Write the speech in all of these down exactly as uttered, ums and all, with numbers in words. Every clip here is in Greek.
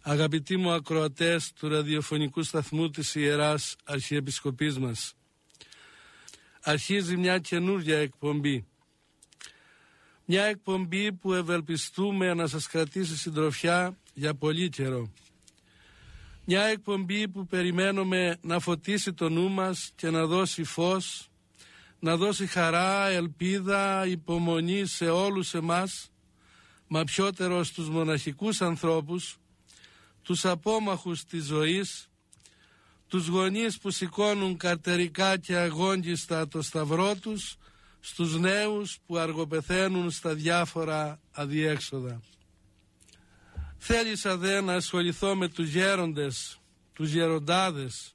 Αγαπητοί μου ακροατές του ραδιοφωνικού σταθμού της Ιεράς Αρχιεπισκοπής μας, αρχίζει μια καινούργια εκπομπή. Μια εκπομπή που ευελπιστούμε να σας κρατήσει συντροφιά για πολύ καιρό. Μια εκπομπή που περιμένουμε να φωτίσει το νου μας και να δώσει φως, να δώσει χαρά, ελπίδα, υπομονή σε όλους εμάς, μα πιότερο στους μοναχικούς ανθρώπους, τους απόμαχους της ζωής, τους γονείς που σηκώνουν καρτερικά και αγόγγιστα το σταυρό τους, στους νέους που αργοπεθαίνουν στα διάφορα αδιέξοδα. Θέλησα δε να ασχοληθώ με τους γέροντες, τους γεροντάδες,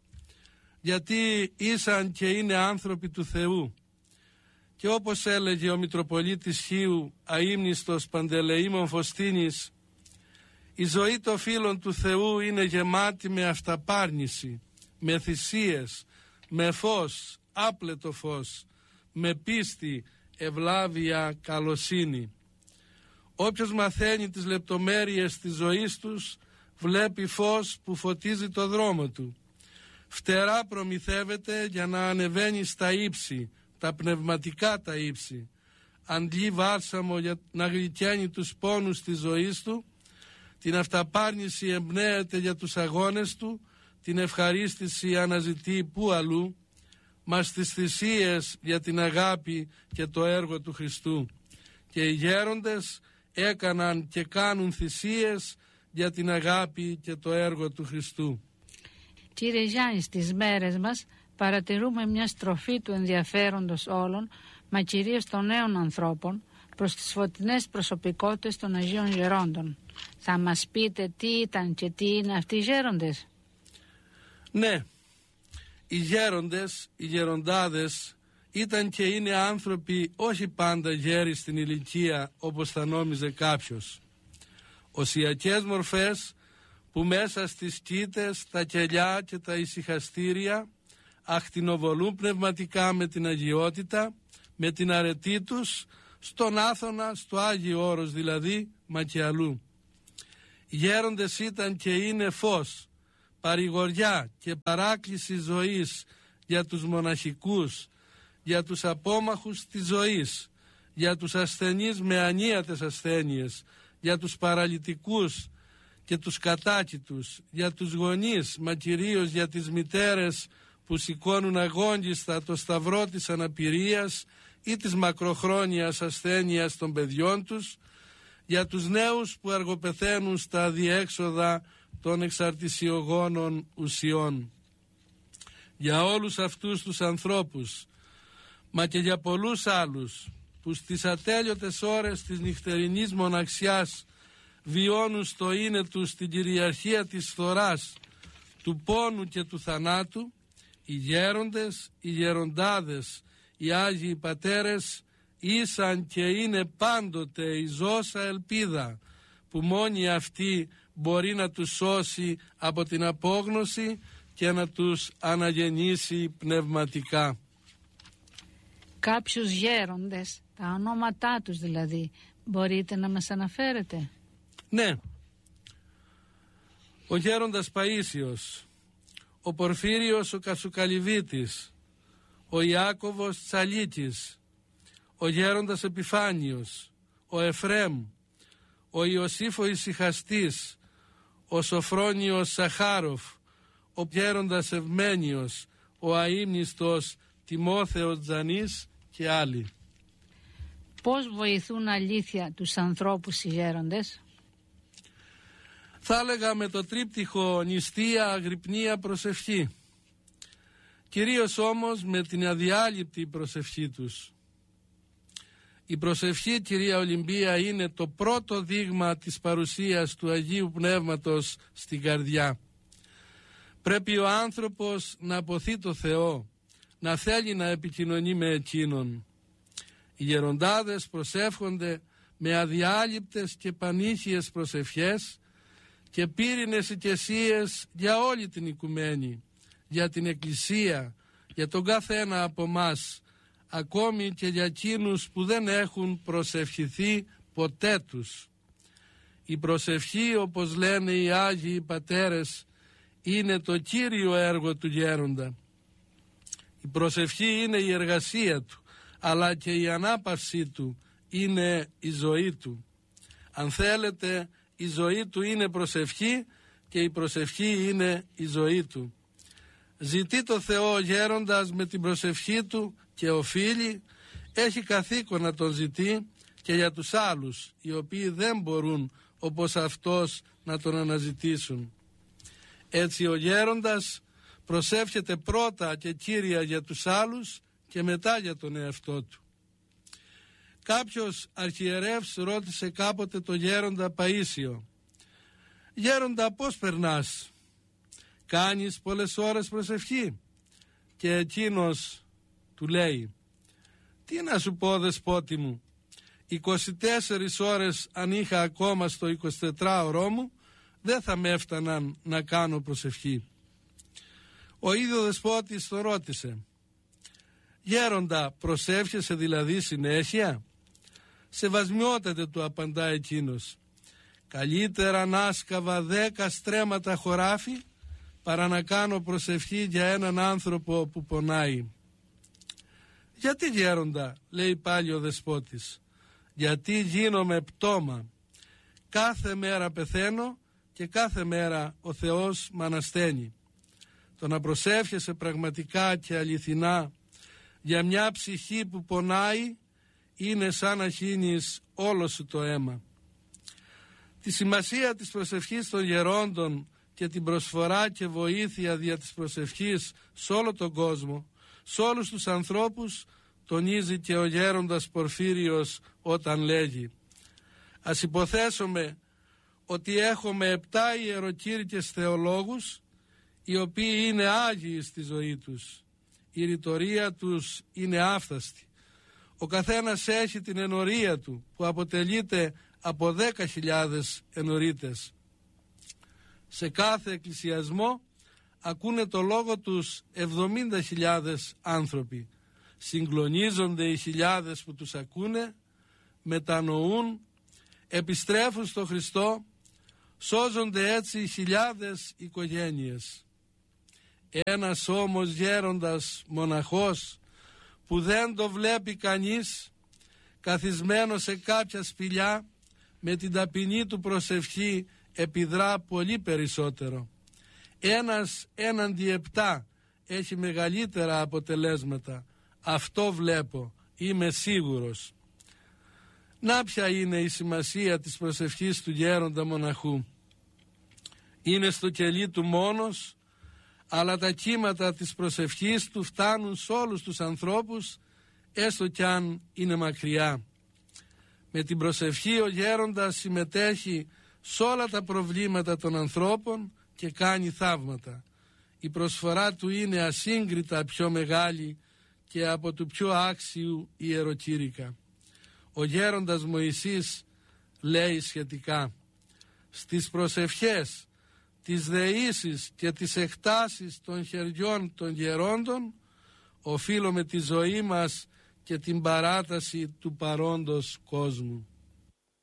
γιατί ήσαν και είναι άνθρωποι του Θεού. Και όπως έλεγε ο Μητροπολίτης Χίου αείμνηστος Παντελεήμων Φωστίνης, η ζωή των φίλων του Θεού είναι γεμάτη με αυταπάρνηση, με θυσίες, με φως, άπλετο φως, με πίστη, ευλάβεια, καλοσύνη. Όποιος μαθαίνει τις λεπτομέρειες της ζωής τους, βλέπει φως που φωτίζει το δρόμο του. Φτερά προμηθεύεται για να ανεβαίνει στα ύψη, τα πνευματικά τα ύψη. Αντλεί βάλσαμο για να γλυκαίνει τους πόνους της ζωής του, την αυταπάρνηση εμπνέεται για τους αγώνες του, την ευχαρίστηση αναζητεί πού αλλού, μα στις θυσίες για την αγάπη και το έργο του Χριστού. Και οι γέροντες έκαναν και κάνουν θυσίες για την αγάπη και το έργο του Χριστού. Κύριε Γιάννη, στις μέρες μας παρατηρούμε μια στροφή του ενδιαφέροντος όλων, μα κυρίως των νέων ανθρώπων, προς τις φωτεινές προσωπικότητες των Αγίων Γερόντων. Θα μας πείτε τι ήταν και τι είναι αυτοί οι γέροντες? Ναι, οι γέροντες, οι γεροντάδες ήταν και είναι άνθρωποι όχι πάντα γέροι στην ηλικία όπως θα νόμιζε κάποιος. Οσιακές μορφές που μέσα στις κήτες, τα κελιά και τα ησυχαστήρια ακτινοβολούν πνευματικά με την αγιότητα, με την αρετή τους, στον Άθωνα, στο Άγιο Όρος δηλαδή, μα και αλλού. Οι γέροντες ήταν και είναι φως, παρηγοριά και παράκληση ζωής για τους μοναχικούς, για τους απόμαχους της ζωής, για τους ασθενείς με ανίατες ασθένειες, για τους παραλυτικούς και τους κατάκητους, για τους γονείς, μα κυρίως για τις μητέρες που σηκώνουν αγόγγιστα το σταυρό της αναπηρίας ή της μακροχρόνιας ασθένειας των παιδιών τους, για τους νέους που αργοπεθαίνουν στα αδιέξοδα των εξαρτησιογόνων ουσιών. Για όλους αυτούς τους ανθρώπους, μα και για πολλούς άλλους που στις ατέλειωτες ώρες της νυχτερινής μοναξιάς βιώνουν στο είναι τους την κυριαρχία της φθοράς, του πόνου και του θανάτου, οι γέροντες, οι γεροντάδες, οι Άγιοι Πατέρες ήσαν και είναι πάντοτε η ζώσα ελπίδα που μόνη αυτή μπορεί να τους σώσει από την απόγνωση και να τους αναγεννήσει πνευματικά. Κάποιους γέροντες, τα ονόματά τους δηλαδή, μπορείτε να μας αναφέρετε? Ναι. Ο γέροντας Παΐσιος, ο Πορφύριος ο Κασουκαλιβίτης, ο Ιάκωβος Τσαλίκης, ο γέροντας Επιφάνιος, ο Εφρέμ, ο Ιωσήφ ο Ησυχαστής, ο Σοφρόνιος Σαχάροφ, ο γέροντας Ευμένιος, ο αείμνηστος Τιμόθεος Τζανής και άλλοι. Πώς βοηθούν αλήθεια τους ανθρώπους οι γέροντες? Θα έλεγα με το τρίπτυχο νηστεία, αγρυπνία, προσευχή. Κυρίως όμως με την αδιάλειπτη προσευχή τους. Η προσευχή, κυρία Ολυμπία, είναι το πρώτο δείγμα της παρουσίας του Αγίου Πνεύματος στην καρδιά. Πρέπει ο άνθρωπος να αποθεί το Θεό, να θέλει να επικοινωνεί με Εκείνον. Οι γεροντάδες προσεύχονται με αδιάλειπτες και πανήχιες προσευχές και πύρινες οικεσίες για όλη την οικουμένη, για την Εκκλησία, για τον καθένα από μας, ακόμη και για εκείνους που δεν έχουν προσευχηθεί ποτέ τους. Η προσευχή, όπως λένε οι Άγιοι Πατέρες, είναι το κύριο έργο του γέροντα. Η προσευχή είναι η εργασία του, αλλά και η ανάπαυσή του είναι η ζωή του. Αν θέλετε, η ζωή του είναι προσευχή και η προσευχή είναι η ζωή του. Ζητεί το Θεό ο γέροντας με την προσευχή του και οφείλει, έχει καθήκον να τον ζητεί και για τους άλλους, οι οποίοι δεν μπορούν όπως αυτός να τον αναζητήσουν. Έτσι ο γέροντας προσεύχεται πρώτα και κύρια για τους άλλους και μετά για τον εαυτό του. Κάποιος αρχιερεύς ρώτησε κάποτε το γέροντα Παΐσιο: «Γέροντα, πώς περνάς? Κάνεις πολλές ώρες προσευχή?» Και εκείνος του λέει: «Τι να σου πω, δεσπότη μου, είκοσι τέσσερις ώρες αν είχα ακόμα στο εικοσιτετράωρό μου δεν θα με έφταναν να κάνω προσευχή». Ο ίδιος δεσπότης τον ρώτησε: «Γέροντα, προσεύχεσαι δηλαδή συνέχεια?» «Σεβασμιότατε», του απαντά εκείνος, «καλύτερα να άσκαβα δέκα στρέμματα χωράφι παρά να κάνω προσευχή για έναν άνθρωπο που πονάει». «Γιατί, γέροντα?» λέει πάλι ο δεσπότης. «Γιατί γίνομαι πτώμα. Κάθε μέρα πεθαίνω και κάθε μέρα ο Θεός μ' ανασταίνει. Το να προσεύχεσαι πραγματικά και αληθινά για μια ψυχή που πονάει είναι σαν να χύνεις όλο σου το αίμα». Τη σημασία της προσευχής των γερόντων και την προσφορά και βοήθεια δια της προσευχής σε όλο τον κόσμο, σε όλους τους ανθρώπους, τονίζει και ο γέροντας Πορφύριος όταν λέγει: «Ας υποθέσουμε ότι έχουμε επτά ιεροκήρυκες θεολόγους, οι οποίοι είναι άγιοι στη ζωή τους. Η ρητορία τους είναι άφθαστη. Ο καθένας έχει την ενορία του, που αποτελείται από δέκα χιλιάδες ενορίτες. Σε κάθε εκκλησιασμό ακούνε το λόγο τους εβδομήντα χιλιάδες άνθρωποι. Συγκλονίζονται οι χιλιάδες που τους ακούνε, μετανοούν, επιστρέφουν στο Χριστό, σώζονται έτσι χιλιάδες οικογένειες. Ένας όμως γέροντας μοναχός που δεν το βλέπει κανείς, καθισμένο σε κάποια σπηλιά, με την ταπεινή του προσευχή επιδρά πολύ περισσότερο. Ένας έναντι επτά έχει μεγαλύτερα αποτελέσματα. Αυτό βλέπω, είμαι σίγουρος». Να ποια είναι η σημασία της προσευχής του γέροντα μοναχού. Είναι στο κελί του μόνος, αλλά τα κύματα της προσευχής του φτάνουν σε όλους τους ανθρώπους, έστω κι αν είναι μακριά. Με την προσευχή ο γέροντας συμμετέχει σε όλα τα προβλήματα των ανθρώπων και κάνει θαύματα. Η προσφορά του είναι ασύγκριτα πιο μεγάλη και από του πιο άξιου ιεροκήρυκα. Ο γέροντας Μωυσής λέει σχετικά: «Στις προσευχές, τις δεήσεις και τις εκτάσεις των χεριών των γερόντων οφείλουμε τη ζωή μας και την παράταση του παρόντος κόσμου».